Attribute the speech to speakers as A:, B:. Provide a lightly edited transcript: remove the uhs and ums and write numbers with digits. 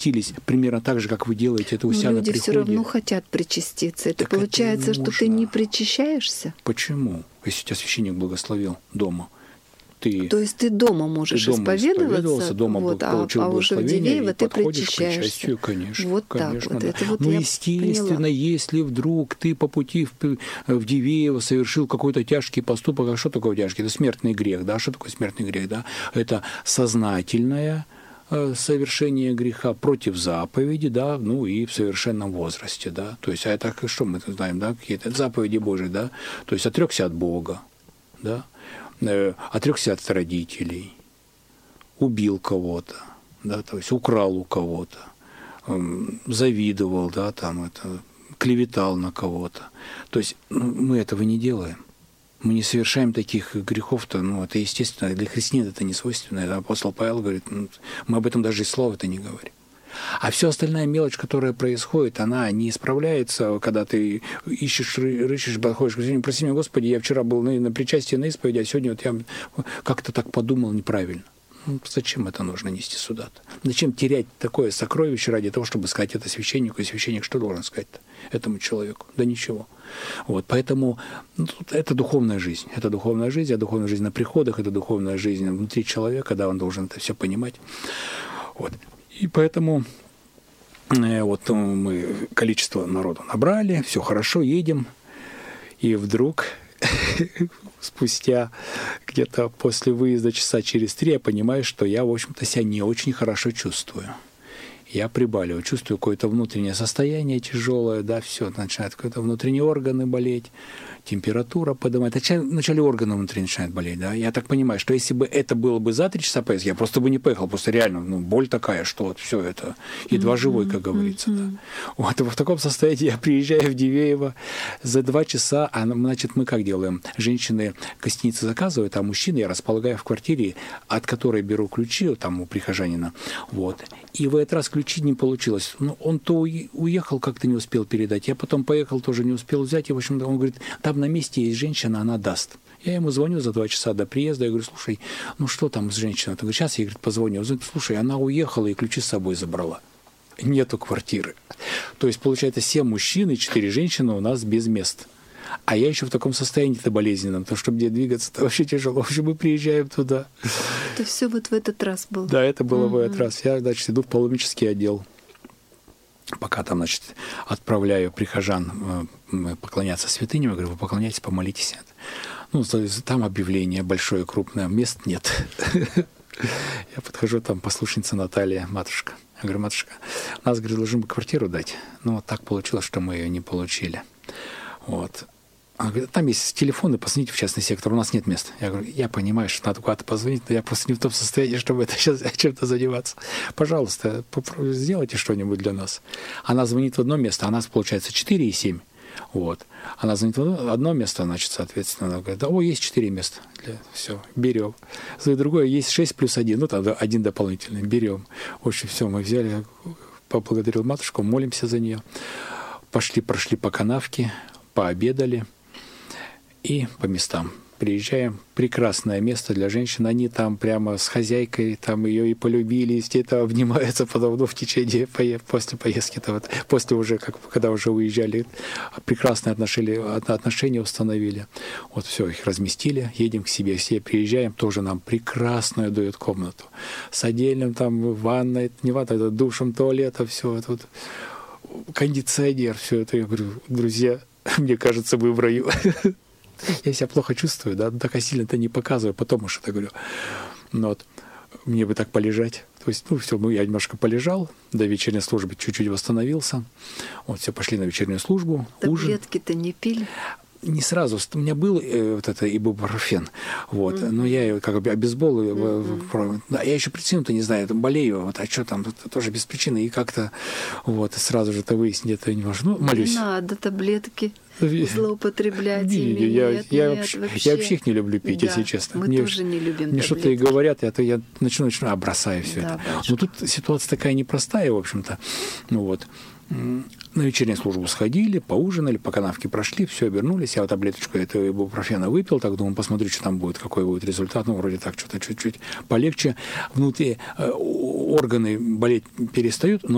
A: причастились примерно так же, как вы делаете это у себя на приходе.
B: Люди все равно хотят причаститься. Это
A: Так
B: получается,
A: это
B: что ты не причащаешься?
A: Почему? Если тебя священник благословил дома, ты...
B: То есть ты дома можешь исповедоваться,
A: дома
B: вот,
A: получил
B: а уже в Дивеево ты
A: причащаешься.
B: причащаешься.
A: Конечно,
B: вот
A: конечно,
B: так вот.
A: да.
B: Это вот
A: Но,
B: я
A: естественно,
B: поняла.
A: если вдруг ты по пути в Дивеево совершил какой-то тяжкий поступок, а что такое тяжкий? Это смертный грех, да? Что такое смертный грех, да? Это сознательное совершение греха против заповеди, да, ну и в совершенном возрасте, да. То есть, а это что мы знаем, да, какие-то заповеди Божьи, да? То есть отрекся от Бога, да, отрекся от родителей, убил кого-то, да, то есть украл у кого-то, завидовал, да, там это, клеветал на кого-то. То есть мы этого не делаем. Мы не совершаем таких грехов-то, ну, это естественно, для христиан это не свойственно. Апостол Павел говорит, мы об этом даже и слова-то не говорим. А все остальная мелочь, которая происходит, она не исправляется, когда ты ищешь, рыщешь, подходишь к Господу, прости меня, Господи, я вчера был на причастии, на исповеди, а сегодня вот я как-то так подумал неправильно. Ну, зачем это нужно нести сюда-то? Зачем терять такое сокровище ради того, чтобы сказать это священнику, и священник что должен сказать-то этому человеку? Да ничего. Вот, поэтому это духовная жизнь. Это духовная жизнь, а духовная жизнь на приходах, это духовная жизнь внутри человека, да, он должен это все понимать. Вот. И поэтому вот мы количество народу набрали, все хорошо, едем, и вдруг спустя где-то после выезда часа через 3 я понимаю, что я, в общем-то, себя не очень хорошо чувствую. Я прибаливаю, чувствую какое-то внутреннее состояние тяжелое, да, все, начинают какие-то внутренние органы болеть, температура поднимает. Вначале органы внутри начинают болеть, да. Я так понимаю, что если бы это было бы за 3 часа поездки, я просто бы не поехал, просто реально, боль такая, что вот все это, едва живой, как говорится, да. Вот в таком состоянии я приезжаю в Дивеево за 2 часа, а значит, мы как делаем? Женщины гостиницы заказывают, а мужчины я располагаю в квартире, от которой беру ключи, там у прихожанина, вот. И в этот раз ключи не получилось. Ну, он то уехал, как-то не успел передать. Я потом поехал, тоже не успел взять. И, в общем-то, он говорит, там на месте есть женщина, она даст. Я ему звоню за 2 часа до приезда. Я говорю, слушай, ну что там с женщиной? Он говорит, сейчас я, говорит, позвоню. Он говорит, слушай, она уехала и ключи с собой забрала. Нету квартиры. То есть, получается, 7 мужчин и 4 женщины у нас без мест. А я еще в таком состоянии-то болезненном, потому что мне двигаться-то вообще тяжело. В общем, мы приезжаем туда.
B: Это все вот в этот раз было? Да,
A: это было в этот раз. Я, значит, иду в паломнический отдел. Пока там, значит, отправляю прихожан поклоняться святыням, я говорю, вы поклоняйтесь, помолитесь. Ну, там объявление большое, крупное, мест нет. Я подхожу, там послушница Наталья, матушка. Я говорю, матушка, нас, говорит, должны бы квартиру дать. Но вот так получилось, что мы ее не получили. Вот. Она говорит, там есть телефоны, позвоните в частный сектор, у нас нет места. Я говорю, я понимаю, что надо куда-то позвонить, но я просто не в том состоянии, чтобы это сейчас чем-то заниматься. Пожалуйста, сделайте что-нибудь для нас. Она звонит в одно место, а нас, получается, 4 и 7. Вот. Она звонит в одно место, значит, соответственно, она говорит, есть 4 места. Все, берем. За другое есть 6 плюс 1, ну, тогда 1 дополнительный, берем. В общем, все, мы взяли, поблагодарил матушку, молимся за нее. Прошли по канавке, пообедали и по местам. Приезжаем, прекрасное место для женщин, они там прямо с хозяйкой, там ее и полюбили, и где-то обнимаются потом, в течение, после поездки, вот, после уже, когда уже уезжали, прекрасные отношения установили. Вот все, их разместили, едем к себе, все приезжаем, тоже нам прекрасную дают комнату, с отдельным там ванной, не ванной, это душем, туалетом, все это вот, кондиционер, все это. Я говорю, друзья, мне кажется, мы в раю. Я себя плохо чувствую, да, так сильно-то не показываю, потом уж это говорю. Ну, вот, мне бы так полежать. То есть, все, я немножко полежал, до вечерней службы чуть-чуть восстановился. Вот, все, пошли на вечернюю службу.
B: Таблетки-то не пили?
A: Не сразу. У меня был вот это ибупрофен, вот, но я ее как бы обезболил. Да, я еще причину-то не знаю, болею, вот, а что там, это тоже без причины, и как-то вот сразу же это выяснить, это не важно. Ну, молюсь.
B: Не надо таблетки злоупотреблять.
A: Я вообще их не люблю пить, если честно.
B: Мы тоже не любим таблетки.
A: Мне что-то и говорят, я начну, бросаю все это. Но тут ситуация такая непростая, в общем-то. Ну вот. На вечернюю службу сходили, поужинали, по канавке прошли, все, вернулись. Я вот таблеточку этого ибупрофена выпил, так думаю, посмотрю, что там будет, какой будет результат. Ну, вроде так, что-то чуть-чуть полегче. Внутри органы болеть перестают, но